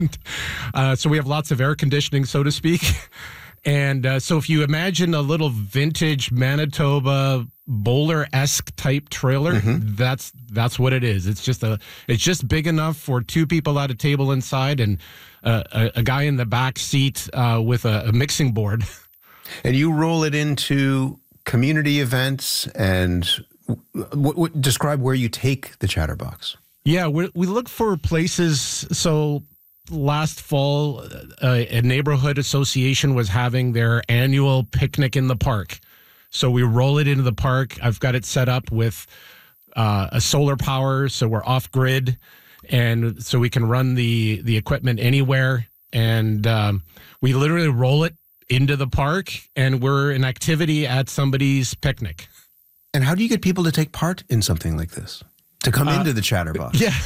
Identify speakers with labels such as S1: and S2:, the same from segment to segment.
S1: So we have lots of air conditioning, so to speak. And so if you imagine a little vintage Manitoba bowler-esque type trailer, that's what it is. It's just big enough for two people at a table inside and a guy in the back seat with a mixing board.
S2: And you roll it into community events, and describe where you take the Chatterbox.
S1: Yeah, we look for places. So last fall, a neighborhood association was having their annual picnic in the park. So we roll it into the park. I've got it set up with a solar power, so we're off grid, and so we can run the equipment anywhere. And we literally roll it into the park, and we're an activity at somebody's picnic.
S2: And how do you get people to take part in something like this? To come into the Chatterbox?
S1: Yeah.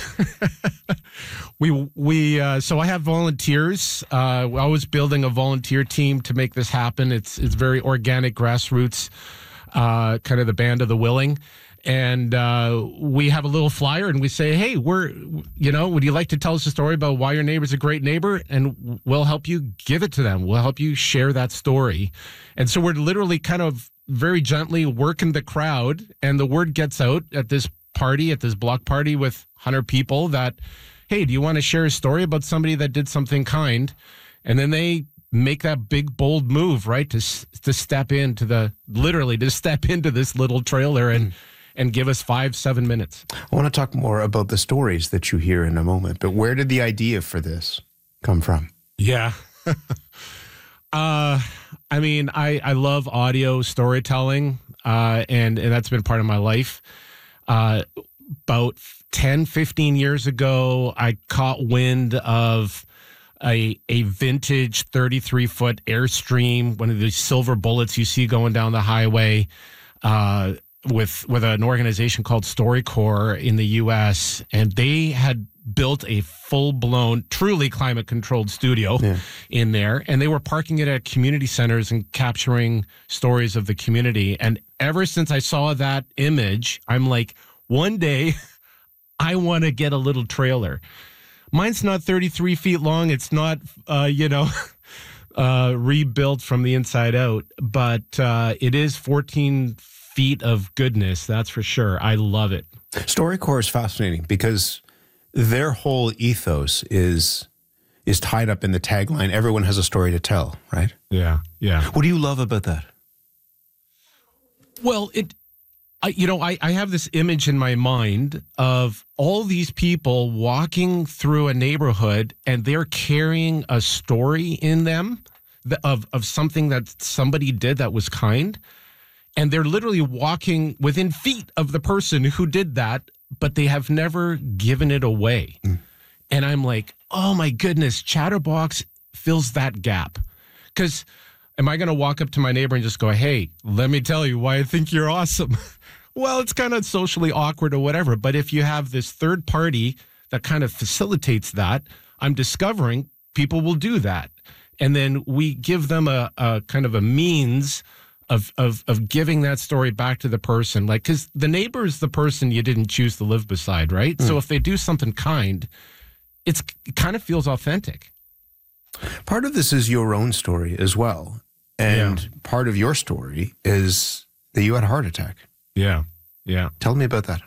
S1: So I have volunteers. I was building a volunteer team to make this happen. It's very organic, grassroots, kind of the band of the willing. And we have a little flyer and we say, hey, would you like to tell us a story about why your neighbor's a great neighbor? And we'll help you give it to them. We'll help you share that story. And so we're literally kind of very gently working the crowd, and the word gets out at this block party with 100 people that, hey, do you want to share a story about somebody that did something kind? And then they make that big, bold move, right, to step into this little trailer and give us 5-7 minutes.
S2: I want to talk more about the stories that you hear in a moment, but where did the idea for this come from?
S1: Yeah. I mean, I love audio storytelling, and that's been part of my life. About 10, 15 years ago, I caught wind of a vintage 33-foot Airstream, one of these silver bullets you see going down the highway, with an organization called StoryCorps in the U.S., and they had built a full-blown, truly climate-controlled studio in there, and they were parking it at community centers and capturing stories of the community. And ever since I saw that image, I'm like, one day I want to get a little trailer. Mine's not 33 feet long. It's not, rebuilt from the inside out, but it is 14 feet of goodness, that's for sure. I love it.
S2: StoryCorps is fascinating because their whole ethos is tied up in the tagline, everyone has a story to tell, right?
S1: Yeah.
S2: What do you love about that?
S1: Well, I have this image in my mind of all these people walking through a neighborhood, and they're carrying a story in them of something that somebody did that was kind. And they're literally walking within feet of the person who did that, but they have never given it away. And I'm like, oh my goodness, Chatterbox fills that gap. Because am I going to walk up to my neighbor and just go, hey, let me tell you why I think you're awesome? Well, it's kind of socially awkward or whatever. But if you have this third party that kind of facilitates that, I'm discovering people will do that. And then we give them a kind of a means of giving that story back to the person. Like, because the neighbor is the person you didn't choose to live beside, right? So if they do something kind, it kind of feels authentic.
S2: Part of this is your own story as well. And part of your story is that you had a heart attack.
S1: Yeah.
S2: Tell me about that.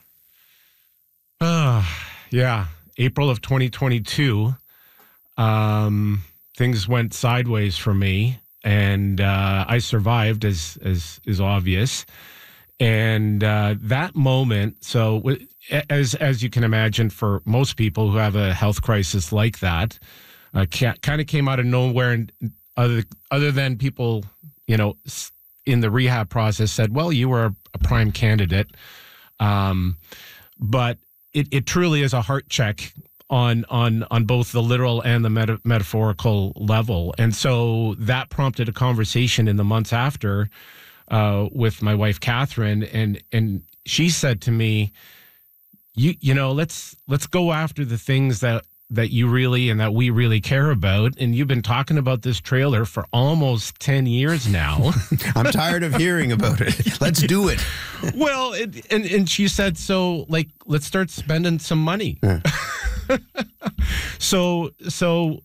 S1: April of 2022, things went sideways for me. And I survived, as is obvious. And that moment, so as you can imagine, for most people who have a health crisis like that, kind of came out of nowhere. And other than people, in the rehab process said, well, you were a prime candidate. But it truly is a heart check on both the literal and the metaphorical level. And so that prompted a conversation in the months after with my wife, Catherine. And she said to me, let's go after the things that you really and that we really care about. And you've been talking about this trailer for almost 10 years now.
S2: I'm tired of hearing about it. Let's do it.
S1: Well, and she said, so let's start spending some money. Yeah. So